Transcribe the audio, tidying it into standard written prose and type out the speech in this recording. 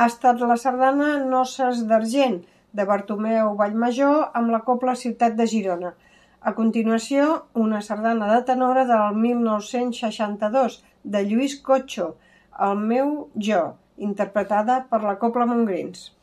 ha estat la sardana Noces d'Argent, de Bartomeu Vallmajor, amb la Cobla Ciutat de Girona. A continuació, una sardana de tenora del 1962, de Lluís Cocho, El meu jo, interpretada per la Cobla Montgrins.